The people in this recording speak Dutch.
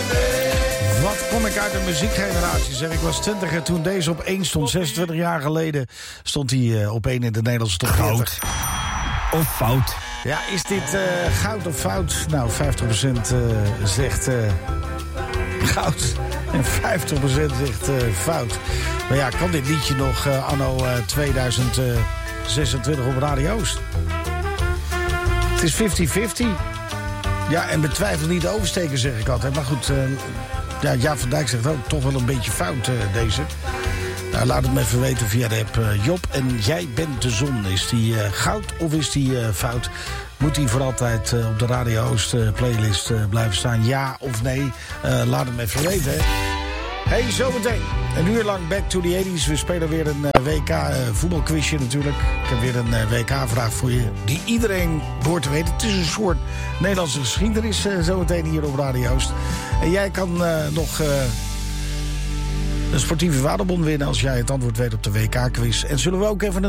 Wat kom ik uit de muziekgeneratie, zeg. Ik was 20 toen deze op 1 stond. 26 jaar geleden stond hij op 1 in de Nederlandse top 40. Goud. Of fout. Ja, is dit goud of fout? Nou, 50% zegt goud en 50% zegt fout. Maar ja, kan dit liedje nog anno 2026 op Radio Oost? Het is 50-50. Ja, en betwijfel niet de oversteken, zeg ik altijd. Maar goed, Jaap van Dijk zegt ook toch wel een beetje fout, deze. Nou, laat het me even weten via de app. Job, en jij bent de zon. Is die goud of is die fout? Moet die voor altijd op de Radio Oost playlist blijven staan? Ja of nee? Laat het me even weten, hè. Hey, zometeen. Een uur lang Back to the 80s. We spelen weer een WK voetbalquizje natuurlijk. Ik heb weer een WK-vraag voor je die iedereen hoort te weten. Het is een soort Nederlandse geschiedenis zometeen hier op Radio Oost. En jij kan nog een sportieve waardebon winnen als jij het antwoord weet op de WK-quiz. En zullen we ook even